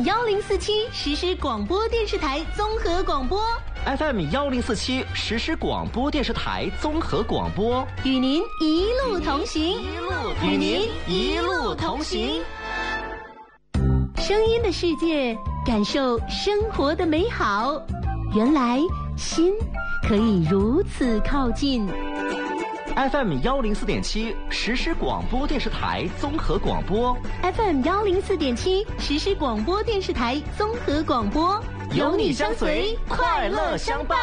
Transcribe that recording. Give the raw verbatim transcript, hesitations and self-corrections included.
幺零四七实时广播电视台综合广播 F M 幺零四七实时广播电视台综合广播， 与您一路同行， 与您一路同行。 声音的世界，感受生活的美好。原来心可以如此靠近。 F M 幺零四点七实时广播电视台综合广播 ，F M 幺零四点七实时广播电视台综合广播， 有你相随，快乐相伴。